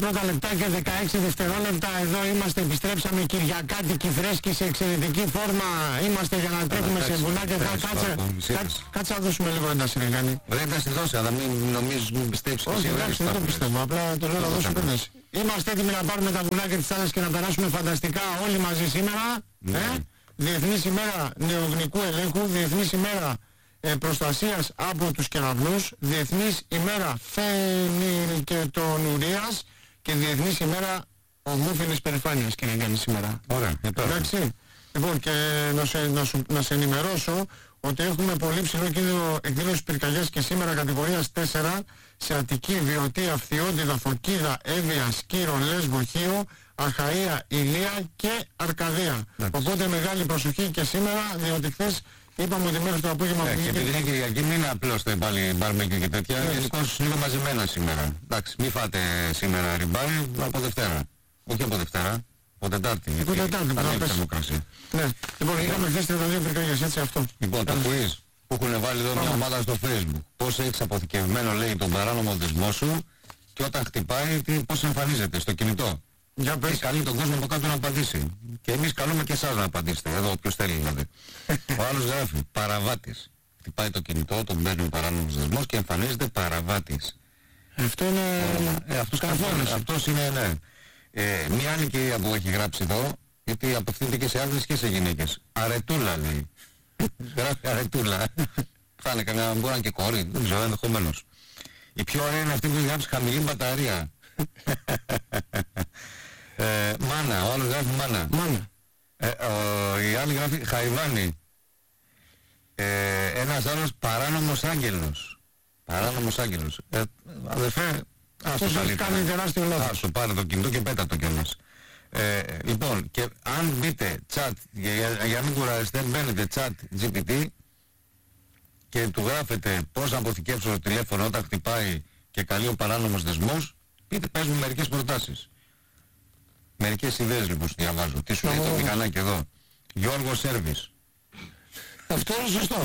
πρώτα λεπτά και 16 δευτερόλεπτα. Εδώ είμαστε, επιστρέψαμε Κυριακάτικη, φρέσκη, σε εξαιρετική φόρμα. Είμαστε για να τρέχουμε σε βουνάκια. Κάτσε να δώσουμε λίγο ένταση, να κάνει. Βρε ένταση δώσε, αλλά μην νομίζεις, μην πιστέψεις. Όχι, εντάξει, δεν το πιστεύω. Απλά το λέω να δώσουμε ένταση. Είμαστε έτοιμοι να πάρουμε τα βουνάκια της θάλασσας και να περάσουμε φανταστικά όλοι μαζί σήμερα. Διεθνής ημέρα νεογνικού ελέγχου, Διεθνής ημέρα προστασίας από τους κεραυνούς, Διεθνής ημέρα φαινιλκετονουρίας και Διεθνής ημέρα ομόφυλης περηφάνειας, κύριε Γιάννη, σήμερα. Ωραία, εντάξει. Λοιπόν, και να σε ενημερώσω ότι έχουμε πολύ ψηλό κίνδυνο εκδήλωσης πυρκαγιάς και σήμερα κατηγορίας 4 σε Αττική, Βιωτία, Φθιόντιδα, Φωκίδα, Εύβοια, Σκύρο, Λέσβο, Χίο, Αχαΐα, Ηλία και Αρκαδία. Οπότε μεγάλη προσοχή και σήμερα, διότι χθες είπαμε ότι μέχρι το απόγευμα και επειδή είναι Κυριακή, μην είναι απλώς πάλι μπαρμπεκιού και τέτοια, γενικώς λίγο μαζεμένα σήμερα. Εντάξει, μην φάτε σήμερα ριμπάρι από Δευτέρα. Όχι από Δευτέρα, από Τετάρτη. Από Τετάρτη, θα ανέβει η θερμοκρασία. Ναι, λοιπόν, είχαμε χθες 32 πυρκαγιές, έτσι αυτό. Λοιπόν, το quiz που έχουν βάλει εδώ μια ομάδα στο Facebook. Πώς έχεις αποθηκευμένο, λέει, τον παράνομο δεσμό σου και όταν χτυπάει, πώς εμφανίζεται στο κινητό. Για πες. Καλεί τον κόσμο από κάτω να απαντήσει. Και εμείς καλούμε και εσάς να απαντήσετε. Εδώ όποιος θέλει δηλαδή. Ο άλλος γράφει παραβάτης. Χτυπάει το κινητό, τον παίρνει ο παράνομος δεσμός και εμφανίζεται παραβάτης. Αυτό είναι... Αυτός είναι, ναι. Μία άλλη κυρία που έχει γράψει εδώ, γιατί απευθύνεται και σε άντρες και σε γυναίκες. Αρετούλα λέει. Γράφει αρετούλα. Θα είναι κανένα, μπορεί να είναι και κόρη, δεν ξέρω, ενδεχομένως. Η πιο ωραία είναι αυτή που έχει γράψει χαμηλή μπαταρία. Μάνα, ο άλλος γράφει μάνα. Η άλλη γράφει Χαϊβάνι. Ένας άλλος παράνομος άγγελος. Παράνομος άγγελος. Αδερφέ, αυτός έχει κάνει τεράστιο λάθος. Άσο, πάρε το κινητό και πέτα το κιόλας. Λοιπόν, και αν μπείτε chat, για να μην κουράζεστε, μπαίνετε chat GPT και του γράφετε πώς να αποθηκεύσω το τηλέφωνο όταν χτυπάει και καλεί ο παράνομος δεσμός, πείτε, πες μου μερικές προτάσεις. Μερικές ιδέες λοιπόν σου διαβάζω. Τι σου λέει το μηχανάκι εδώ. Γιώργο Σέρβις. Αυτό είναι σωστό.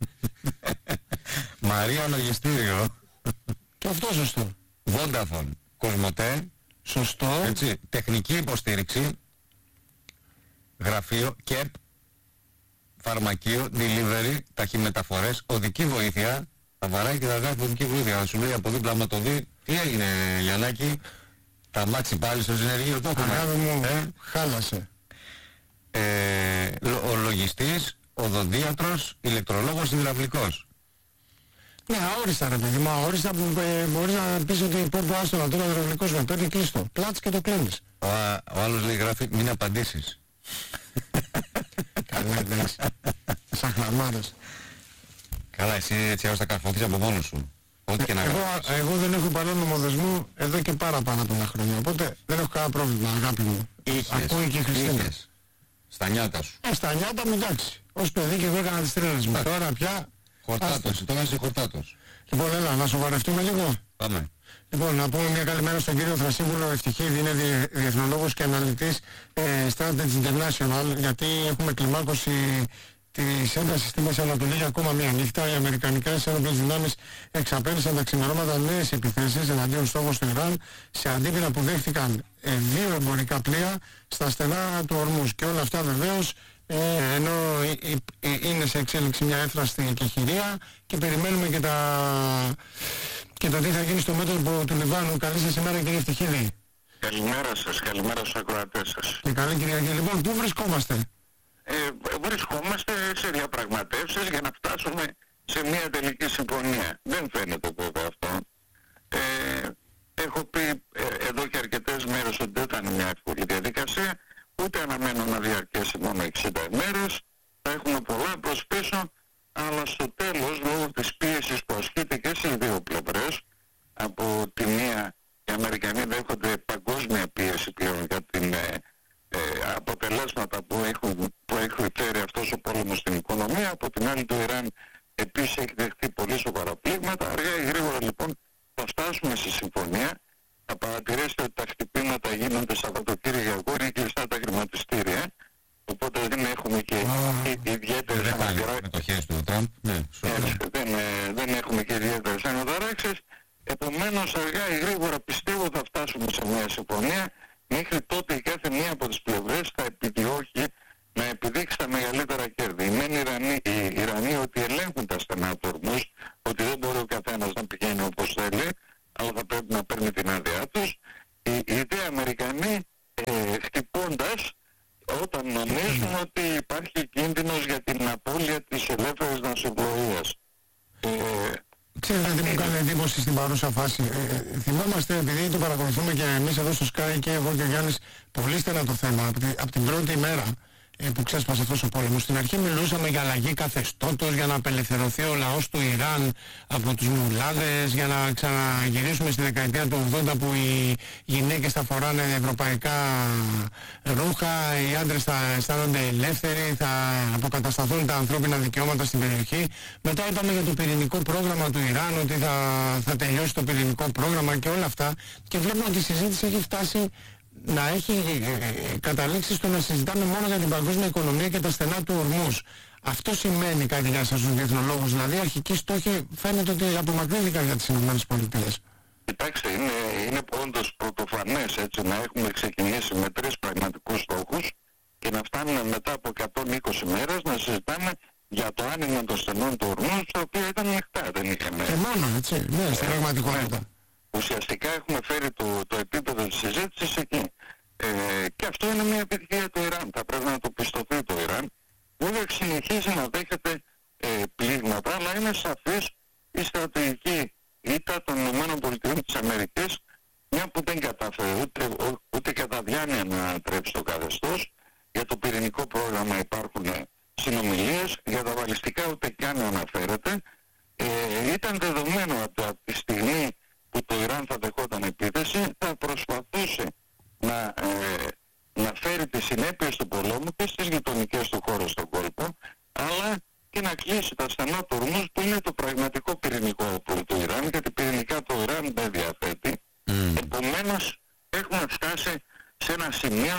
Μαρία Λογιστήριο. Και αυτό σωστό. Vodafone. Κοσμοτέ. Σωστό. Έτσι. Τεχνική υποστήριξη. Γραφείο. ΚΕΠ. Φαρμακείο. Delivery. Ταχυμεταφορές. Οδική βοήθεια. Θα βαράει και θα γράφει οδική βοήθεια. Θα σου λέει από δίπλα άμα το δει. Τι έγινε Γιαννάκη. Τα μάξι πάλι στο συνεργείο το έχουμε. Αγάπη μου, χάλασε. Ο λογιστής, οδοντίατρος, ηλεκτρολόγος, υδραυλικός. Ναι, αόριστα ρε παιδί μου, αόριστα που μπορείς να πεις ότι πω άστονα τώρα ο υδραυλικός με παίρνει κλείστο. Πλάτς και το κλείνεις. Ο άλλος λέει γράφει μην απαντήσεις. Καλά εντάξει. Σαν χλαμάρες. Καλά εσύ έτσι θα καρφωθείς από μόνος σου. Ό,τι και να εγώ δεν έχω παράνομο δεσμό εδώ και πάρα πολλά χρόνια. Οπότε δεν έχω κανένα πρόβλημα, αγάπη μου. Ακούει και η Χριστίνα. Στα νιάτα σου. Στα νιάτα μου εντάξει. Ως παιδί και εγώ έκανα τις τρέλες μου. Τώρα πια... Χορτάτος, τώρα είσαι χορτάτος. Λοιπόν, έλα, να σοβαρευτούμε λίγο. Πάμε. Λοιπόν, να πούμε μια καλημέρα στον κύριο Θρασίβουλο Ευτυχίδη, είναι διεθνολόγος και αναλυτής Strategy International, γιατί έχουμε κλιμάκωση της έντασης στη Μέση Ανατολή για ακόμα μία νύχτα. Οι αμερικανικές ένοπλες δυνάμεις εξαπέλυσαν τα ξημερώματα νέες επιθέσεις εναντίον στόχων στο Ιράν σε αντίπεινα που δέχτηκαν 2 εμπορικά πλοία στα στενά του Ορμούς. Και όλα αυτά βεβαίως ενώ είναι σε εξέλιξη μια έφραστη εκεχηρία και περιμένουμε και το τι θα γίνει στο μέτωπο του Λιβάνου. Καλή σας ημέρα κύριε Ευτυχίδη. Καλημέρα σας, καλημέρα στους ακροατές σας. Και καλή Κυριακή. Λοιπόν, πού βρισκόμαστε? Βρισκόμαστε σε διαπραγματεύσεις για να φτάσουμε σε μια τελική συμφωνία. Δεν φαίνεται τότε αυτό. Έχω πει εδώ και αρκετές μέρες ότι δεν ήταν μια εύκολη διαδικασία, ούτε αναμένω να διαρκέσει μόνο 60 μέρες. Θα έχουμε πολλά προς πίσω, αλλά στο τέλος, λόγω της πίεσης που ασκείται και στις δύο πλευρές, από τη μία οι Αμερικανοί δέχονται παγκόσμια πίεση πλέον για την αποτελέσματα που έχει φέρει αυτός ο πόλεμος στην οικονομία. Από την άλλη το Ιράν επίσης έχει δεχτεί πολύ σοβαρά πλήγματα. Αργά ή γρήγορα λοιπόν θα φτάσουμε στη συμφωνία. Θα παρατηρήσετε ότι τα χτυπήματα γίνονται Σαββατοκύριακο, είναι κλειστά τα χρηματιστήρια. Οπότε δεν έχουμε και ιδιαίτερες μετοχές του Τραμπ. δεν έχουμε και ιδιαίτερες αναταράξεις. Επομένως αργά ή γρήγορα πιστεύω θα φτάσουμε σε μια συμφωνία, μέχρι τότε η κάθε μία από τις πλευρές θα επιδιώκει να επιδείξει τα μεγαλύτερα κέρδη. Οι Ιρανοί ότι ελέγχουν τα στενά του Ορμούζ, ότι δεν μπορεί ο καθένας να πηγαίνει όπως θέλει, αλλά θα πρέπει να παίρνει την άδειά τους. Οι δε Αμερικανοί χτυπώντας όταν νομίζουν ότι υπάρχει κίνδυνος για την απώλεια της ελεύθερης ναυσιπλοείας. Ξέρετε τι μου κάνει εντύπωση στην παρούσα φάση. Θυμόμαστε, επειδή το παρακολουθούμε και εμείς εδώ στο Sky και εγώ και ο Γιάννης πολύ στενά το θέμα, από την πρώτη ημέρα που ξέσπασε αυτός ο πόλεμος. Στην αρχή μιλούσαμε για αλλαγή καθεστώτος, για να απελευθερωθεί ο λαός του Ιράν από τους μουλάδες, για να ξαναγυρίσουμε στη δεκαετία του 80 που οι γυναίκες θα φοράνε ευρωπαϊκά ρούχα, οι άντρες θα αισθάνονται ελεύθεροι, θα αποκατασταθούν τα ανθρώπινα δικαιώματα στην περιοχή. Μετά είπαμε για το πυρηνικό πρόγραμμα του Ιράν, ότι θα τελειώσει το πυρηνικό πρόγραμμα και όλα αυτά, και βλέπουμε ότι η συζήτηση έχει φτάσει να έχει καταλήξει στο να συζητάμε μόνο για την παγκόσμια οικονομία και τα στενά του Ορμούζ. Αυτό σημαίνει κάτι για σας ως διεθνολόγους? Δηλαδή, αρχικοί στόχοι φαίνεται ότι απομακρύνθηκαν για τις ΗΠΑ. Κοιτάξτε, είναι όντως πρωτοφανές έτσι να έχουμε ξεκινήσει με 3 πραγματικούς στόχους και να φτάνουμε μετά από 120 μέρες να συζητάμε για το άνοιγμα των στενών του Ορμούζ, το οποίο ήταν ανοιχτά, δεν είχαμε. Και μόνο έτσι, ναι, στην πραγματικότητα. Ουσιαστικά έχουμε φέρει το επίπεδο της συζήτησης εκεί. Και αυτό είναι μια επιτυχία του Ιράν. Θα πρέπει να το πιστωθεί το Ιράν. Βέβαια συνεχίζει να δέχεται πλήγματα, αλλά είναι σαφής η στρατηγική ήττα των ΗΠΑ, μια που δεν κατάφερε ούτε κατά διάνοια να ανατρέψει το καθεστώς. Για το πυρηνικό πρόγραμμα υπάρχουν συνομιλίες, για τα βαλιστικά ούτε καν αναφέρεται. Ήταν δεδομένο από τη στιγμή που το Ιράν θα δεχόταν επίθεση, θα προσπαθούσε να φέρει τις συνέπειες του πολέμου και στις γειτονικές του χώρες στον κόλπο, αλλά και να κλείσει τα στενά του Ορμούζ, που είναι το πραγματικό πυρηνικό όπλο του Ιράν, γιατί πυρηνικά το Ιράν δεν διαθέτει. Επομένως έχουμε φτάσει σε ένα σημείο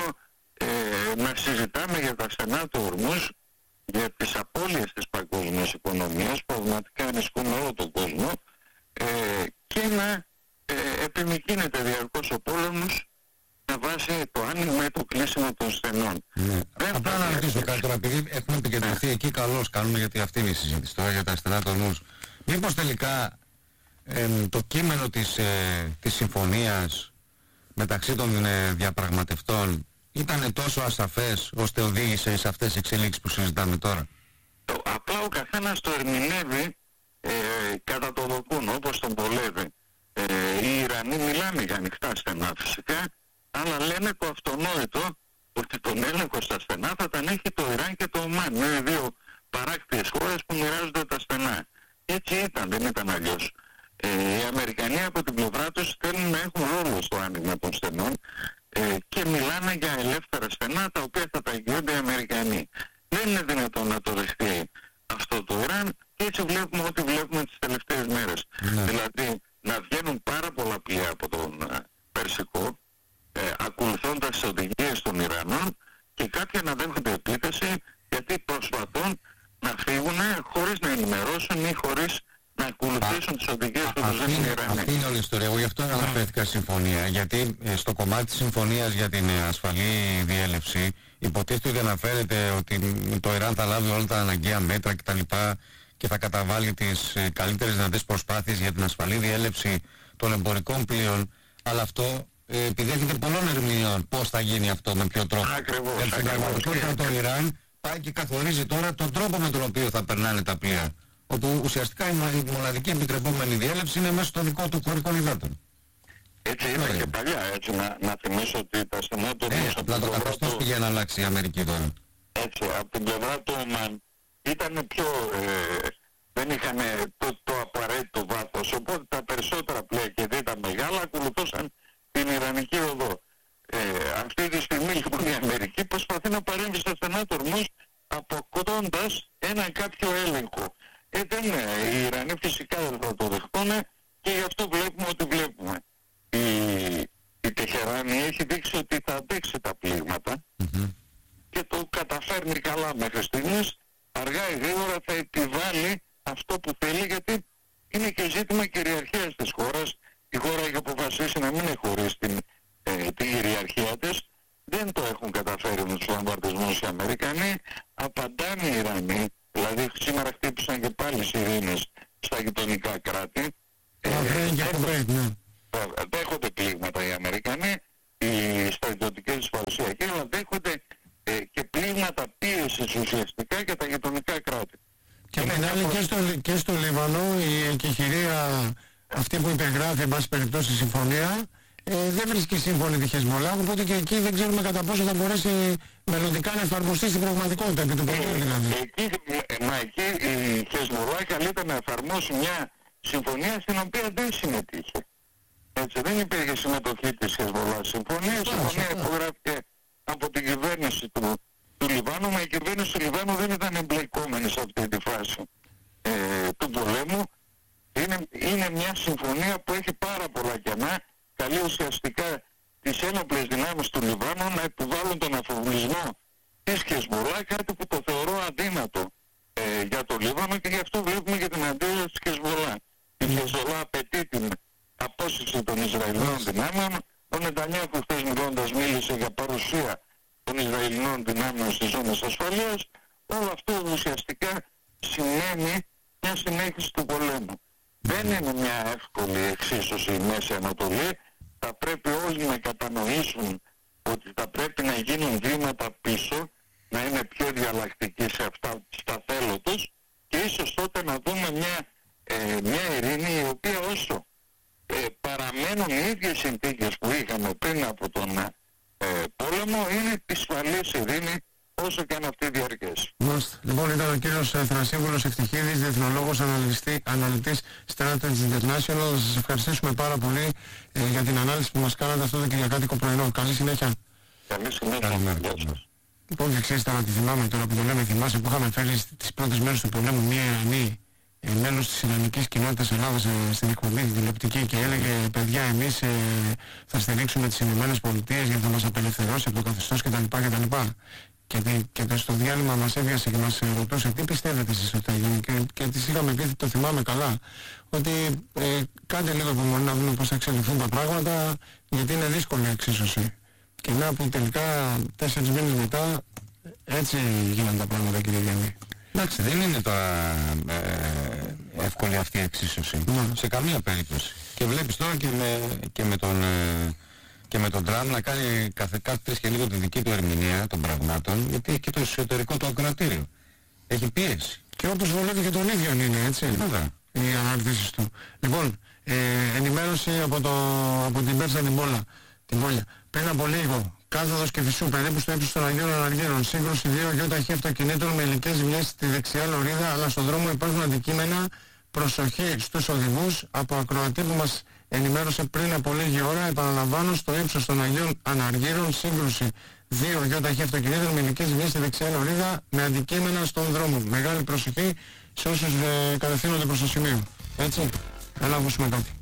να συζητάμε για τα στενά του Ορμούζ, για τις απώλειες της παγκόσμιας οικονομίας, πραγματικά ανησυχούν όλο τον κόσμο, και να επιμηκύνεται διαρκώς ο πόλεμος με βάση το άνοιγμα ή το κλείσιμο των στενών. Ναι. Απλά να ρωτήσω κάτι τώρα, επειδή έχουμε επικεντρωθεί εκεί, καλώς κάνουμε, γιατί αυτή είναι η συζήτηση τώρα για τα στενά των Ορμούζ. Μήπως τελικά το κείμενο της συμφωνίας μεταξύ των διαπραγματευτών ήταν τόσο ασαφές ώστε οδήγησε σε αυτές τις εξελίξεις που συζητάμε τώρα? Απλά ο καθένας το ερμηνεύει κατά το δοκούν, όπως τον βολεύει. Οι Ιρανοί μιλάνε για ανοιχτά στενά φυσικά, αλλά λένε το αυτονόητο ότι τον έλεγχο στα στενά θα τον έχει το Ιράν και το Ομάν. Είναι 2 παράκτιες χώρες που μοιράζονται τα στενά. Έτσι ήταν, δεν ήταν αλλιώς. Οι Αμερικανοί από την πλευρά τους θέλουν να έχουν ρόλο στο άνοιγμα των στενών και μιλάνε για ελεύθερα στενά, τα οποία θα τα εγγυώνται οι Αμερικανοί. Δεν είναι δυνατόν να το δεχτεί αυτό το Ιράν, και έτσι βλέπουμε ό,τι βλέπουμε τις τελευταίες μέρες. Δηλαδή να βγαίνουν πάρα πολλά πλοία από τον Περσικό, ακολουθώντας τις οδηγίες των Ιρανών, και κάποια να δέχονται επίθεση γιατί προσπαθούν να φύγουν χωρίς να ενημερώσουν ή χωρίς να ακολουθήσουν τις οδηγίες που τους δίνουν οι Ιρανοί. Αυτή είναι όλη η ιστορία. Εγώ γι' αυτό αναφέρθηκα στη συμφωνία. Γιατί στο κομμάτι της συμφωνίας για την ασφαλή διέλευση υποτίθεται ότι αναφέρεται ότι το Ιράν θα λάβει όλα τα αναγκαία μέτρα κτλ. Και θα καταβάλει τις καλύτερες δυνατές προσπάθειες για την ασφαλή διέλευση των εμπορικών πλοίων. Αλλά αυτό επιδέχεται πολλών ερμηνεών. Πώς θα γίνει αυτό, με ποιο τρόπο? Ακριβώς. Στην πραγματικότητα το Ιράν πάει και καθορίζει τώρα τον τρόπο με τον οποίο θα περνάνε τα πλοία. Όπου ουσιαστικά η μοναδική επιτρεπόμενη διέλευση είναι μέσω των δικών του χωρικών υδάτων. Έτσι ήταν και παλιά, έτσι να θυμίσω ότι τα στενά του Ορμούζ... Απλά το καθεστώς πήγε να αλλάξει η Αμερική τώρα. Έτσι, από την πλευρά του Ομάν ήταν πιο... δεν είχαν το απαραίτητο βάθος, οπότε τα περισσότερα πλοία και δεν τα μεγάλα ακολουθούσαν την Ιρανική οδό. Αυτή τη στιγμή λοιπόν η Αμερική προσπαθεί να παρέμβει στα στενά του Ορμούζ, αποκτώντας έναν κάποιο έλεγχο. Δεν είναι. Οι Ιρανοί φυσικά δεν θα το δεχτούν, και γι' αυτό βλέπουμε ό,τι βλέπουμε. Η Τεχεράνη έχει δείξει ότι θα αντέξει τα πλήγματα και το καταφέρνει καλά μέχρι στιγμής. Αργά ή γρήγορα θα επιβάλλει αυτό που θέλει, γιατί είναι και ζήτημα κυριαρχίας της χώρας. Η χώρα έχει αποφασίσει να μην εχωρίσει την κυριαρχία της. Δεν το έχουν καταφέρει με τους βομβαρδισμούς οι Αμερικανοί. Απαντάνε οι Ιρανοί. Δηλαδή σήμερα χτύπησαν και πάλι σιρήνες στα γειτονικά κράτη. Δέχονται πλήγματα οι Αμερικανοί, οι στρατιωτικές τους παρουσιακές, αλλά δέχονται και πλήγματα πίεσης ουσιαστικά για τα γειτονικά κράτη. Και απ' την άλλη και στο Λίβανο η εκεχηρία αυτή που υπεγράφει εν πάση περιπτώσει συμφωνία δεν βρίσκει σύμφωνη τη Χεσμολά, οπότε και εκεί δεν ξέρουμε κατά πόσο θα μπορέσει μελλοντικά να εφαρμοστεί στην πραγματικότητα επί του πολέμου δηλαδή. Εκεί η Χεσμολά καλείται να εφαρμόσει μια συμφωνία στην οποία δεν συμμετείχε. Έτσι, δεν υπήρχε συμμετοχή της Χεσμολά συμφωνία. Η συμφωνία υπογράφηκε από την κυβέρνηση του Λιβάνου, μα η κυβέρνηση του Λιβάνου δεν ήταν εμπλεκόμενη σε αυτή τη φάση του πολέμου. Είναι μια συμφωνία που έχει πάρα πολλά κενά. Καλεί ουσιαστικά τις ένοπλες δυνάμεις του Λιβάνου να επιβάλλουν τον αφοβλισμό της Χεσμολά, κάτι που το θεωρώ αδύνατο για το Λίβανο, και γι' αυτό βλέπουμε και την αντίδραση της Χεσμολά. Η Χεσμολά απαιτεί την απόσυρση των Ισραηλινών δυνάμεων. Ο Νετανιάχου χθες μιλώντας μίλησε για παρουσία των Ισραηλινών δυνάμεων στις ζώνες ασφαλείας. Όλο αυτό ουσιαστικά σημαίνει μια συνέχιση του πολέμου. Δεν είναι μια εύκολη εξίσωση η Μέση Ανατολή. Θα πρέπει όλοι να κατανοήσουν ότι θα πρέπει να γίνουν βήματα πίσω, να είναι πιο διαλλακτικοί σε αυτά στα θέλω τους, και ίσως τότε να δούμε μια ειρήνη η οποία όσο παραμένουν οι ίδιες συνθήκες που είχαμε πριν από τον πόλεμο, είναι επισφαλής ειρήνη όσο και αν αυτή διαρκέσει. Λοιπόν, ήταν ο κύριος Θρασίβουλος Ευτυχίδης, διεθνολόγος, αναλυτής Strategy International. Να σας ευχαριστήσουμε πάρα πολύ για την ανάλυση που μας κάνατε αυτό το κυριακάτικο πρωινό. Καλή συνέχεια. Καλή συνέχεια. Γεια σας. Λοιπόν, και ξέρεις, να τη θυμάμαι τώρα που το λέμε, θυμάσαι που είχαμε φέρει τις πρώτες μέρες του πολέμου μία Ιρανή μέλος της Ιρανικής κοινότητας Ελλάδας στην εκπομπή τηλεοπτική και έλεγε: παιδιά, εμείς θα στηρίξουμε τις Ηνωμένες Πολιτείες γιατί θα μας απελευθερώσει από το καθεστώς κτλ. Και στο διάλειμμα μας έβιασε και μας ρωτούσε τι πιστεύετε εσείς ότι έγινε, και της είχαμε πει, το θυμάμαι καλά, ότι κάντε λίγο υπομονή να δούμε πώς θα εξελιχθούν τα πράγματα, γιατί είναι δύσκολη εξίσωση. Και να που τελικά 4 μήνες μετά έτσι γίνανε τα πράγματα, κύριε Γιάννη. Εντάξει, δεν είναι τώρα εύκολη αυτή η εξίσωση. Σε καμία περίπτωση. Και βλέπεις τώρα και με τον Τραμπ να κάνει κάθε 3 και λίγο τη δική του ερμηνεία των πραγμάτων, γιατί έχει και το εσωτερικό του ακροατήριο. Έχει πίεση. Και όπως βολεύει και τον ίδιο είναι, έτσι. Βέβαια. Οι αναρτήσεις του. Λοιπόν, ενημέρωση από την Πέρσα την Πόλια. Πριν από λίγο, κάθοδος και Φυσού, περίπου στο ύψος των Αγίων Αναργύρων, σύγκρουση 2 ΙΧ αυτοκινήτων με υλικές ζημιές στη δεξιά λωρίδα, αλλά στον δρόμο υπάρχουν αντικείμενα. Προσοχή στους οδηγούς. Από ακροατή που μας ενημέρωσε πριν από λίγη ώρα, επαναλαμβάνω, στο ύψος των Αγίων Αναργύρων, σύγκρουση 2 ΙΧ αυτοκινήτων με υλικές ζημιές στη δεξιά λωρίδα, με αντικείμενα στον δρόμο. Μεγάλη προσοχή σε όσους κατευθύνονται προς το σημείο. Έτσι, έλα ακούσουμε κάτι.